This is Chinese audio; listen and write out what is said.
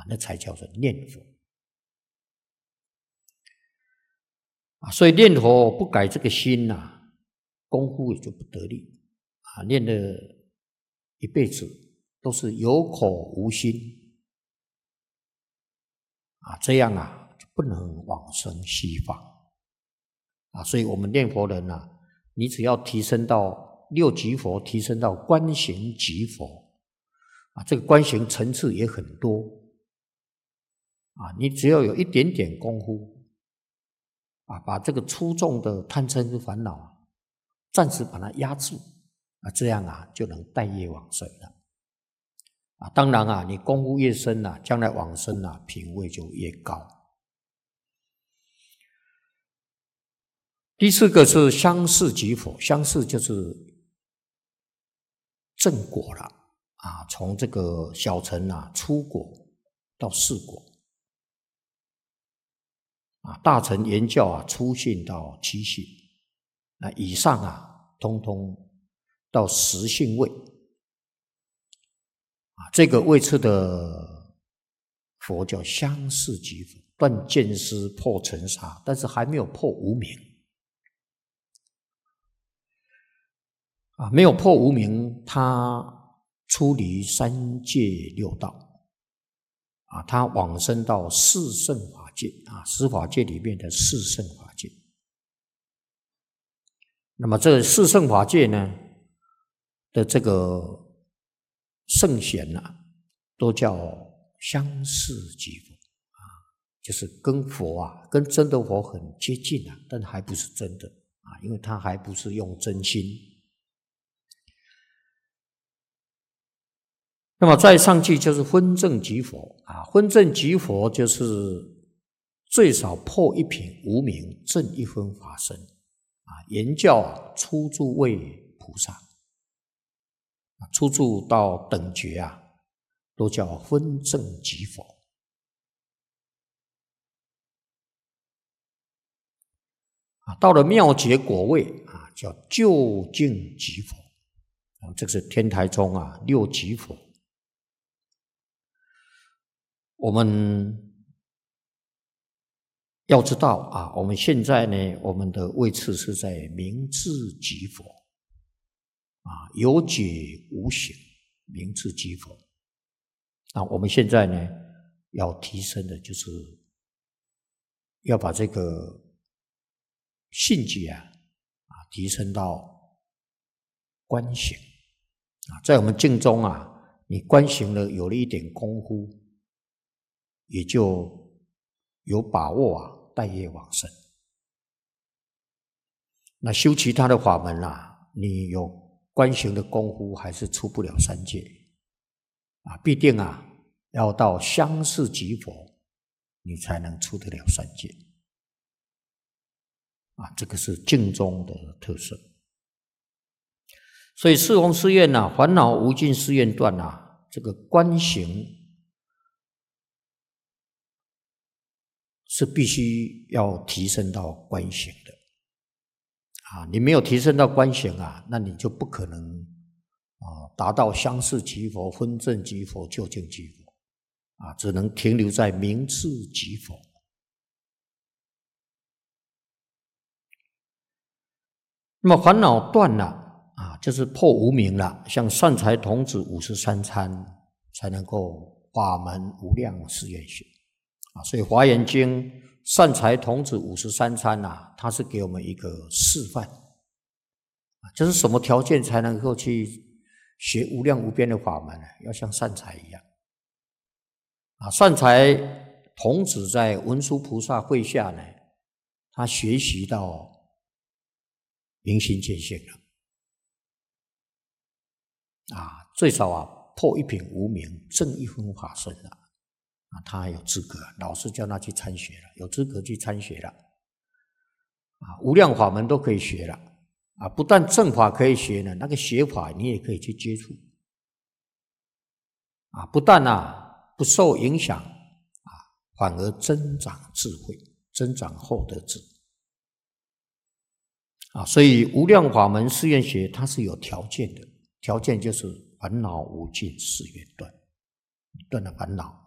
那才叫做念佛所以念佛不改这个心功夫也就不得力念了一辈子都是有口无心这样就不能往生西方所以我们念佛人你只要提升到六级佛，提升到观行级佛这个观行层次也很多你只要有一点点功夫把这个粗重的贪嗔痴烦恼暂时把它压住这样就能带业往生了当然你功夫越深将来往生品位就越高。第四个是相似即佛，相似就是正果了从这个小乘初果到四果大乘圆教初信到七信，那以上通通到十信位这个位次的佛叫相似即佛，断见思破尘沙，但是还没有破无明没有破无明，他出离三界六道他往生到四圣法界十法界里面的四圣法界。那么这四圣法界呢的这个圣贤都叫相似即佛就是跟佛跟真的佛很接近但还不是真的因为他还不是用真心。那么再上去就是分正即佛分正即佛就是最少破一品无明，证一分法身原教初住为菩萨，初住到等觉都叫分正即佛到了妙觉果位叫究竟即佛这个是天台宗六即佛。我们要知道我们现在呢，我们的位次是在明智即佛有觉无行，明智即佛。我们现在呢要提升的就是要把这个信觉提升到观行在我们境中你观行了有了一点功夫，也就有把握带业往生。那修其他的法门你有观行的功夫还是出不了三界必定要到相似即佛你才能出得了三界这个是净宗的特色。所以四弘誓愿烦恼无尽誓愿断这个观行是必须要提升到观行的你没有提升到观行那你就不可能达到相似即佛、分正即佛、究竟即佛只能停留在明智即佛。那么烦恼断了就是破无明了，像善财童子53参才能够法门无量誓愿学所以《华严经》善财童子53参它是给我们一个示范就是什么条件才能够去学无量无边的法门呢？要像善财一样善财童子在文殊菩萨会下呢，他学习到明心见性了最少破一品无明，证一分法身了他还有资格老师叫他去参学了，有资格去参学了无量法门都可以学了不但正法可以学呢，那个邪法你也可以去接触不但不受影响反而增长智慧，增长厚德智所以无量法门誓愿学它是有条件的，条件就是烦恼无尽誓愿断，断了烦恼